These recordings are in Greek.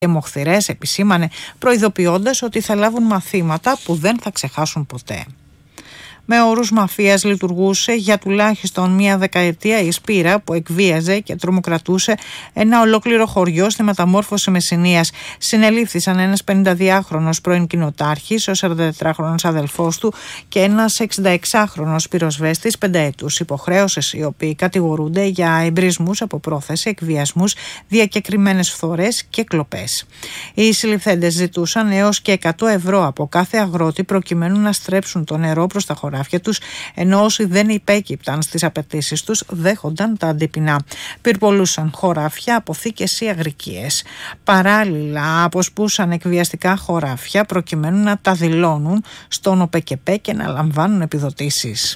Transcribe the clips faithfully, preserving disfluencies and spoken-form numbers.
αιμοχθηρές, επισήμανε, προειδοποιώντας ότι θα λάβουν μαθήματα που δεν θα ξεχάσουν ποτέ. Με όρους μαφίας λειτουργούσε για τουλάχιστον μία δεκαετία η Σπύρα που εκβίαζε και τρομοκρατούσε ένα ολόκληρο χωριό στη Μεταμόρφωση Μεσσηνίας. Συνελήφθησαν ένας πενηνταδυάχρονος πρώην κοινοτάρχης, ο σαραντατετράχρονος αδελφός του και ένας εξηνταεξάχρονος πυροσβέστης πενταετούς υποχρέωσης, οι οποίοι κατηγορούνται για εμπρισμούς από πρόθεση, εκβιασμούς, διακεκριμένες φθορές και κλοπές. Οι συλληφθέντες ζητούσαν έως και εκατό ευρώ από κάθε αγρότη προκειμένου να στρέψουν το νερό προς τα χωράφια τους, ενώ όσοι δεν υπέκυπταν στις απαιτήσεις τους δέχονταν τα αντίπεινα. Πυρπολούσαν χωράφια, αποθήκες ή αγρικίες. Παράλληλα αποσπούσαν εκβιαστικά χωράφια προκειμένου να τα δηλώνουν στον ΟΠΕΚΕΠΕ και να λαμβάνουν επιδοτήσεις.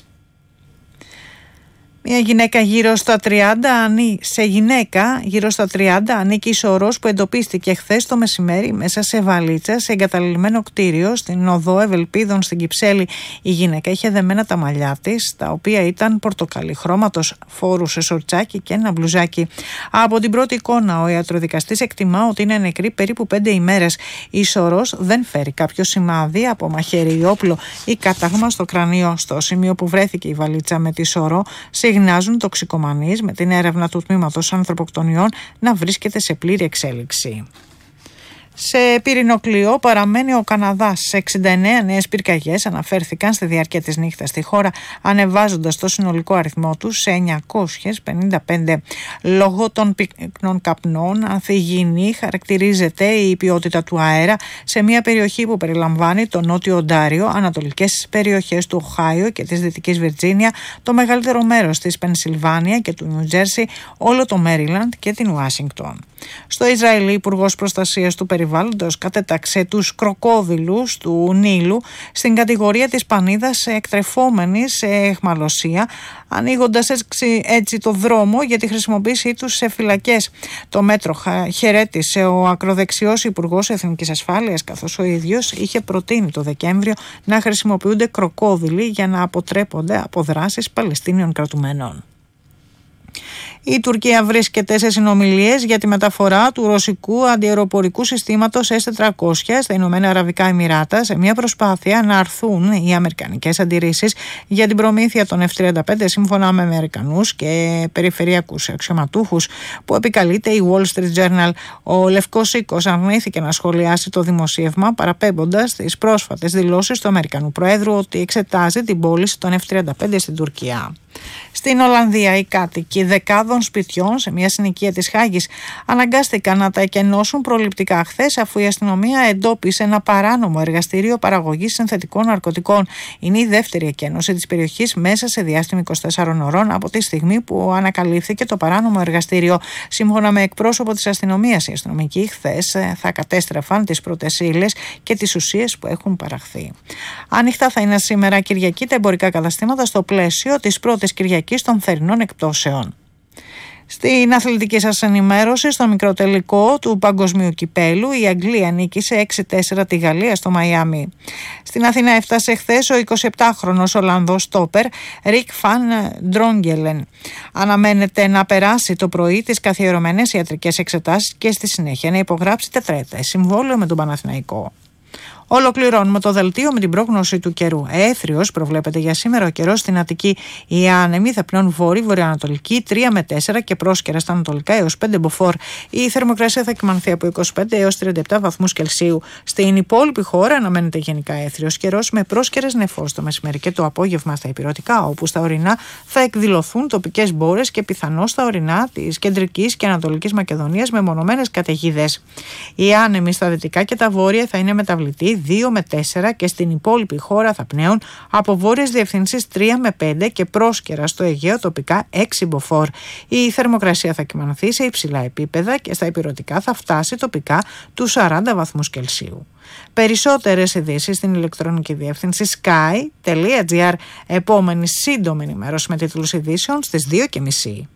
Μια γυναίκα γύρω στα τριάντα, σε γυναίκα γύρω στα τριάντα ανήκει η σωρός που εντοπίστηκε χθες το μεσημέρι μέσα σε βαλίτσα σε εγκαταλειμμένο κτίριο στην οδό Ευελπίδων στην Κυψέλη. Η γυναίκα είχε δεμένα τα μαλλιά της, τα οποία ήταν πορτοκαλί χρώματος, φορούσε σορτσάκι και ένα μπλουζάκι. Από την πρώτη εικόνα, ο ιατροδικαστής εκτιμά ότι είναι νεκρή περίπου πέντε ημέρες. Η σωρός δεν φέρει κάποιο σημάδι από μαχαίρι ή όπλο ή κάταγμα στο κρανίο. Στο σημείο που βρέθηκε η βαλίτσα με τη σωρό, γνάζουν τοξικομανείς, με την έρευνα του τμήματος ανθρωποκτονιών να βρίσκεται σε πλήρη εξέλιξη. Σε πυρηνοκλειό παραμένει ο Καναδάς. εξήντα εννέα νέες πυρκαγιές αναφέρθηκαν στη διάρκεια της νύχτας στη χώρα, ανεβάζοντας το συνολικό αριθμό τους σε εννιακόσιες πενήντα πέντε. Λόγω των πυκνών καπνών, ανθυγιεινή χαρακτηρίζεται η ποιότητα του αέρα σε μια περιοχή που περιλαμβάνει το Νότιο Οντάριο, ανατολικές περιοχές του Οχάιο και της Δυτικής Βιρτζίνια, το μεγαλύτερο μέρος της Πενσιλβάνια και του Νιου Τζέρσι, όλο το Μέριλαντ και την Ουάσιγκτον. Στο Ισραήλ, Υπουργός Προστασίας του Περιβάλλοντος κατέταξε τους κροκόδιλους του Νείλου στην κατηγορία της πανίδας εκτρεφόμενη σε αιχμαλωσία, ανοίγοντας έτσι, έτσι το δρόμο για τη χρησιμοποίησή τους σε φυλακές. Το μέτρο χαιρέτησε ο ακροδεξιός Υπουργός Εθνικής Ασφάλειας, καθώς ο ίδιος είχε προτείνει το Δεκέμβριο να χρησιμοποιούνται κροκόδιλοι για να αποτρέπονται από δράσεις Παλαιστίνιων κρατουμένων. Η Τουρκία βρίσκεται σε συνομιλίες για τη μεταφορά του ρωσικού αντιαεροπορικού συστήματος ες τετρακόσια στα Ηνωμένα Αραβικά Εμιράτα, σε μια προσπάθεια να αρθούν οι αμερικανικές αντιρρήσεις για την προμήθεια των εφ τριάντα πέντε σύμφωνα με Αμερικανούς και περιφερειακούς αξιωματούχους, που επικαλείται η Wall Street Journal. Ο Λευκός Οίκος αρνήθηκε να σχολιάσει το δημοσίευμα, παραπέμποντας τις πρόσφατες δηλώσεις του Αμερικανού Προέδρου ότι εξετάζει την πώληση των εφ τριάντα πέντε στην Τουρκία. Στην Ολλανδία, οι κάτοικοι δεκάδων σπιτιών σε μια συνοικία της Χάγης αναγκάστηκαν να τα εκενώσουν προληπτικά χθες, αφού η αστυνομία εντόπισε ένα παράνομο εργαστήριο παραγωγής συνθετικών ναρκωτικών. Είναι η δεύτερη εκένωση της περιοχής μέσα σε διάστημα είκοσι τεσσάρων ωρών από τη στιγμή που ανακαλύφθηκε το παράνομο εργαστήριο. Σύμφωνα με εκπρόσωπο της αστυνομίας, οι αστυνομικοί χθες θα κατέστρεφαν τις πρώτες ύλες και τις ουσίες που έχουν παραχθεί. Ανοιχτά θα είναι σήμερα Κυριακή τα εμπορικά καταστήματα στο πλαίσιο της πρώτης Κυριακής των θερινών εκπτώσεων. Στην αθλητική σας ενημέρωση, στο μικρό τελικό του Παγκοσμίου Κυπέλου, η Αγγλία νίκησε έξι τέσσερα τη Γαλλία στο Μαϊάμι. Στην Αθήνα έφτασε χθες ο εικοσιεπτάχρονος Ολλανδός στόπερ Ρικ Φαν Ντρόγγελεν. Αναμένεται να περάσει το πρωί τις καθιερωμένες ιατρικές εξετάσεις και στη συνέχεια να υπογράψει τετραετές συμβόλαιο με τον Παναθηναϊκό. Ολοκληρώνουμε το δελτίο με την πρόγνωση του καιρού. Έθριος προβλέπεται για σήμερα ο καιρός στην Αττική. Οι άνεμοι θα πνέουν βόρειο-βορειοανατολική τρία με τέσσερα και πρόσκαιρα στα ανατολικά έως πέντε μποφόρ. Η θερμοκρασία θα κυμανθεί από είκοσι πέντε έως τριάντα επτά βαθμούς Κελσίου. Στην υπόλοιπη χώρα αναμένεται γενικά έθριος καιρός με πρόσκαιρες νεφώσεις το μεσημέρι και το απόγευμα στα ηπειρωτικά, όπου στα ορεινά θα εκδηλωθούν τοπικές μπόρες και πιθανώς στα ορεινά της κεντρικής και ανατολικής Μακεδονίας με μονομένες καταιγίδες. Οι άνεμοι στα δυτικά και τα βόρεια θα είναι μεταβλητοί δύο με τέσσερα και στην υπόλοιπη χώρα θα πνέουν από βόρειες διευθύνσεις τρία με πέντε και πρόσκαιρα στο Αιγαίο τοπικά έξι μποφόρ. Η θερμοκρασία θα κυμανθεί σε υψηλά επίπεδα και στα ηπειρωτικά θα φτάσει τοπικά τους σαράντα βαθμούς Κελσίου. Περισσότερες ειδήσεις στην ηλεκτρονική διεύθυνση sky τελεία gr. Επόμενη σύντομη ενημέρωση με τίτλους ειδήσεων στις δύο και μισή.